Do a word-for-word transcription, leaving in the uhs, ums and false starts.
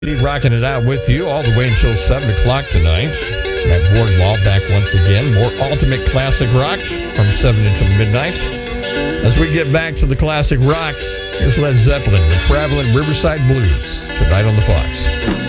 Rocking it out with you all the way until seven o'clock tonight. Matt Wardlaw back once again. More ultimate classic rock from seven until midnight. As we get back to the classic rock, here's Led Zeppelin, the Traveling Riverside Blues, tonight on the Fox.